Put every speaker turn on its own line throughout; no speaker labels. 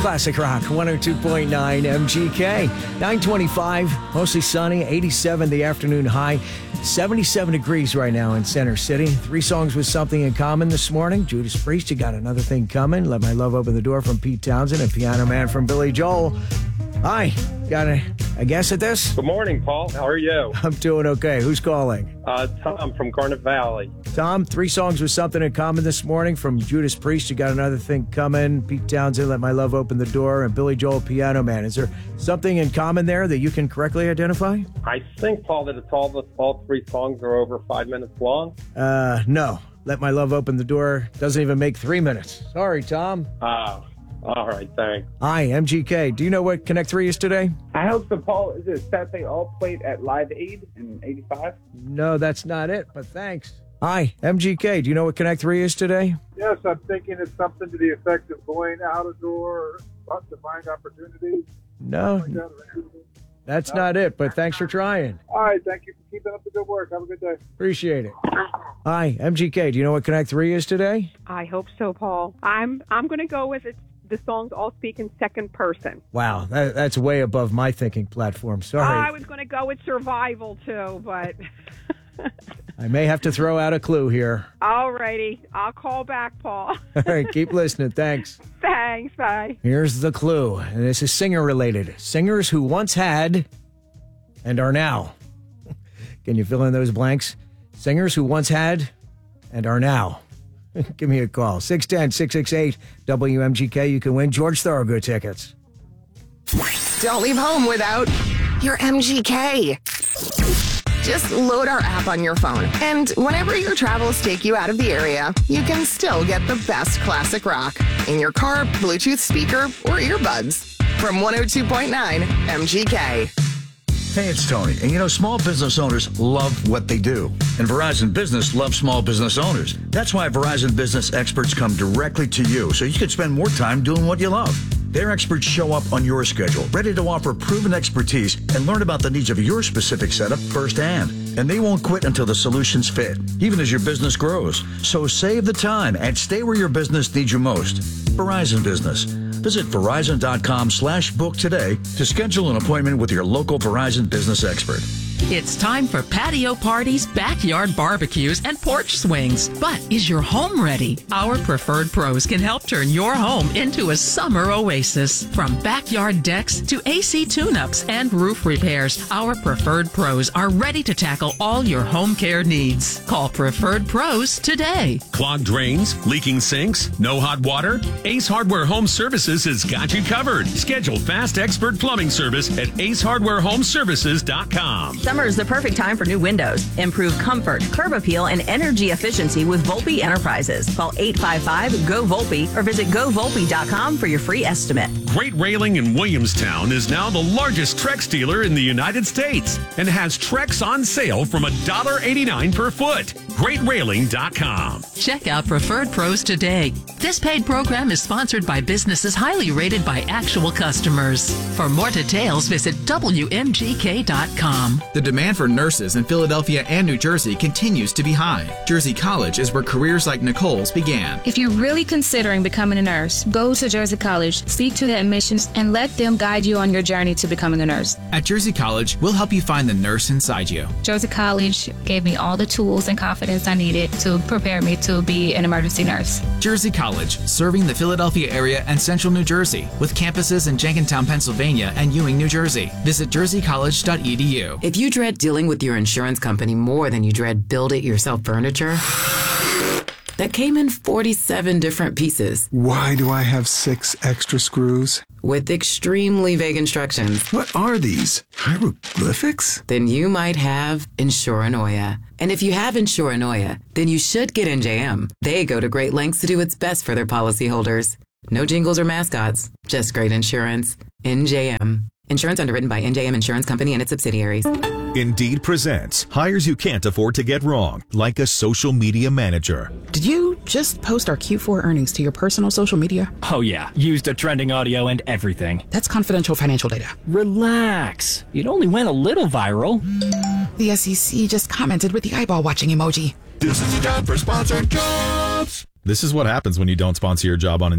Classic Rock 102.9 MGK. 925, mostly sunny, 87 the afternoon high, 77 degrees right now in Center City. 3 songs with something in common this morning. Judas Priest, You Got Another Thing Coming. Let My Love Open the Door from Pete Townsend and Piano Man from Billy Joel. Hi, got a guess at this?
Good morning, Paul. How are you?
I'm doing okay. Who's calling?
Tom from Garnet Valley.
Tom, 3 songs with something in common this morning from Judas Priest, You Got Another Thing Coming, Pete Townsend, Let My Love Open the Door, and Billy Joel, Piano Man. Is there something in common there that you can correctly identify?
I think, Paul, that it's all 3 songs are over 5 minutes long.
No. Let My Love Open the Door doesn't even make 3 minutes. Sorry, Tom.
All right, thanks.
Hi, MGK. Do you know what Connect 3 is today?
I hope so, Paul. Is it that they all played at Live Aid in 85?
No, that's not it, but thanks. Hi, MGK. Do you know what Connect 3 is today?
Yes, I'm thinking it's something to the effect of going out a door to find opportunities.
No, that's not it, but thanks for trying.
All right, thank you for keeping up the good work. Have a good day.
Appreciate it. Hi, MGK. Do you know what Connect 3 is today?
I hope so, Paul. I'm going to go with it. The songs all speak in second person.
Wow, that's way above my thinking platform. Sorry.
I was going to go with Survival, too, but...
I may have to throw out a clue here.
All righty. I'll call back, Paul.
All right, keep listening. Thanks.
Thanks. Bye.
Here's the clue, and this is singer-related. Singers who once had and are now. Can you fill in those blanks? Singers who once had and are now. Give me a call. 610-668-WMGK. You can win George Thorogood tickets.
Don't leave home without your MGK. Just load our app on your phone, and whenever your travels take you out of the area, you can still get the best classic rock in your car, Bluetooth speaker, or earbuds. From 102.9 MGK.
Hey, it's Tony. And small business owners love what they do. And Verizon Business loves small business owners. That's why Verizon Business experts come directly to you so you can spend more time doing what you love. Their experts show up on your schedule, ready to offer proven expertise and learn about the needs of your specific setup firsthand. And they won't quit until the solutions fit, even as your business grows. So save the time and stay where your business needs you most. Verizon Business. Visit Verizon.com/book today to schedule an appointment with your local Verizon business expert.
It's time for patio parties, backyard barbecues, and porch swings. But is your home ready? Our preferred pros can help turn your home into a summer oasis. From backyard decks to AC tune-ups and roof repairs, our preferred pros are ready to tackle all your home care needs. Call Preferred Pros today.
Clogged drains, leaking sinks, no hot water? Ace Hardware Home Services has got you covered. Schedule fast expert plumbing service at acehardwarehomeservices.com.
Summer is the perfect time for new windows. Improve comfort, curb appeal, and energy efficiency with Volpe Enterprises. Call 855-GO-VOLPE or visit govolpe.com for your free estimate.
Great Railing in Williamstown is now the largest Trex dealer in the United States and has Trex on sale from $1.89 per foot. GreatRailing.com.
Check out Preferred Pros today. This paid program is sponsored by businesses highly rated by actual customers. For more details, visit WMGK.com.
The demand for nurses in Philadelphia and New Jersey continues to be high. Jersey College is where careers like Nicole's began.
If you're really considering becoming a nurse, go to Jersey College, speak to the admissions, and let them guide you on your journey to becoming a nurse.
At Jersey College, we'll help you find the nurse inside you.
Jersey College gave me all the tools and confidence I needed to prepare me to be an emergency nurse.
Jersey College, serving the Philadelphia area and central New Jersey, with campuses in Jenkintown, Pennsylvania, and Ewing, New Jersey. Visit jerseycollege.edu.
If you dread dealing with your insurance company more than you dread build-it-yourself furniture that came in 47 different pieces.
Why do I have 6 extra screws?
With extremely vague instructions.
What are these? Hieroglyphics?
Then you might have Insuranoia. And if you have Insuranoia, then you should get NJM. They go to great lengths to do what's best for their policyholders. No jingles or mascots, just great insurance. NJM. Insurance underwritten by NJM Insurance Company and its subsidiaries.
Indeed presents hires you can't afford to get wrong, like a social media manager.
Did you just post our Q4 earnings to your personal social media?
Oh yeah, used the trending audio and everything.
That's confidential financial data.
Relax. It only went a little viral.
The SEC just commented with the eyeball watching emoji.
This is a job for sponsored jobs. This is what happens when you don't sponsor your job on Indeed.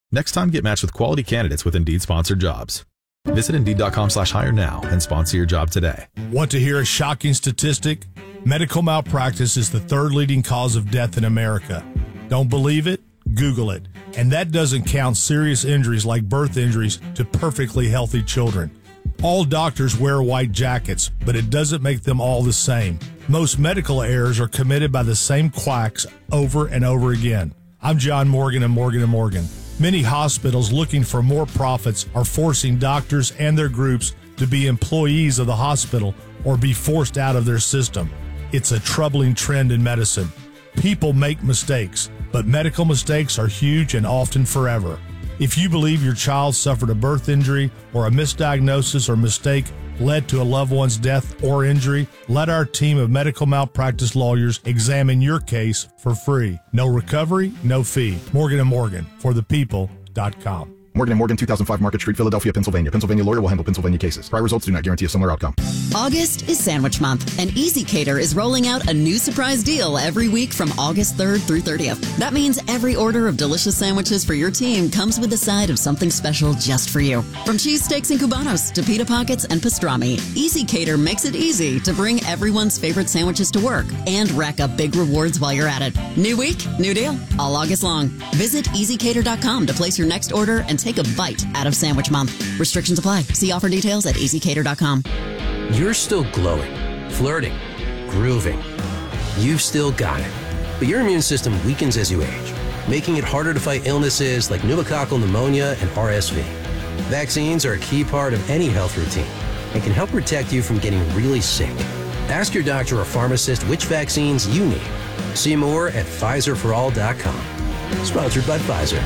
Next time, get matched with quality candidates with Indeed-sponsored jobs. Visit Indeed.com/hire now and sponsor your job today.
Want to hear a shocking statistic? Medical malpractice is the third leading cause of death in America. Don't believe it? Google it. And that doesn't count serious injuries like birth injuries to perfectly healthy children. All doctors wear white jackets, but it doesn't make them all the same. Most medical errors are committed by the same quacks over and over again. I'm John Morgan of Morgan & Morgan. Many hospitals looking for more profits are forcing doctors and their groups to be employees of the hospital or be forced out of their system. It's a troubling trend in medicine. People make mistakes, but medical mistakes are huge and often forever. If you believe your child suffered a birth injury or a misdiagnosis or mistake led to a loved one's death or injury, let our team of medical malpractice lawyers examine your case for free. No recovery, no fee. Morgan & Morgan, forthepeople.com.
Morgan & Morgan, 2005 Market Street, Philadelphia, Pennsylvania. Pennsylvania lawyer will handle Pennsylvania cases. Prior results do not guarantee a similar outcome.
August is Sandwich Month, and Easy Cater is rolling out a new surprise deal every week from August 3rd through 30th. That means every order of delicious sandwiches for your team comes with a side of something special just for you. From cheesesteaks and Cubanos to pita pockets and pastrami, Easy Cater makes it easy to bring everyone's favorite sandwiches to work and rack up big rewards while you're at it. New week, new deal, all August long. Visit EasyCater.com to place your next order and take a bite out of Sandwich Month. Restrictions apply. See offer details at EasyCater.com.
You're still glowing, flirting, grooving. You've still got it. But your immune system weakens as you age, making it harder to fight illnesses like pneumococcal pneumonia and RSV. Vaccines are a key part of any health routine and can help protect you from getting really sick. Ask your doctor or pharmacist which vaccines you need. See more at PfizerForAll.com. Sponsored by Pfizer.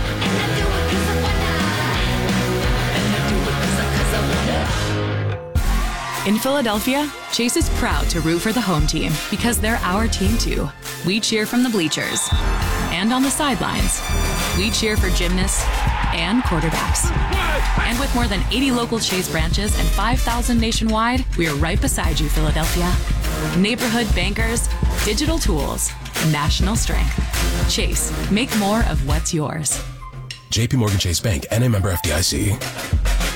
In Philadelphia, Chase is proud to root for the home team because they're our team too. We cheer from the bleachers and on the sidelines. We cheer for gymnasts and quarterbacks. And with more than 80 local Chase branches and 5,000 nationwide, we are right beside you, Philadelphia. Neighborhood bankers, digital tools, national strength. Chase, make more of what's yours.
JP Morgan Chase Bank, N.A. member FDIC.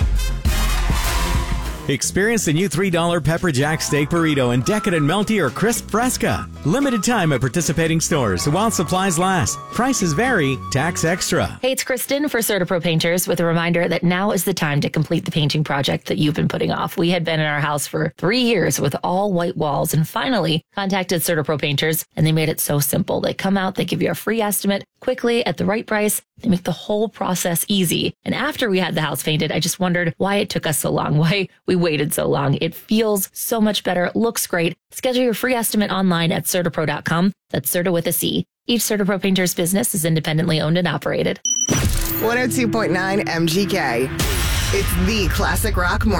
Experience the new $3 Pepper Jack Steak Burrito in Decadent Melty or Crisp Fresca. Limited time at participating stores while supplies last. Prices vary. Tax extra.
Hey, it's Kristen for CertaPro Painters with a reminder that now is the time to complete the painting project that you've been putting off. We had been in our house for 3 years with all white walls and finally contacted CertaPro Painters, and they made it so simple. They come out, they give you a free estimate quickly at the right price. They make the whole process easy. And after we had the house painted, I just wondered why it took us so long, why we waited so long. It feels so much better. It looks great. Schedule your free estimate online at CertaPro.com. That's Certa with a C. Each CertaPro Painters business is independently owned and operated.
102.9 MGK. It's the classic rock morning.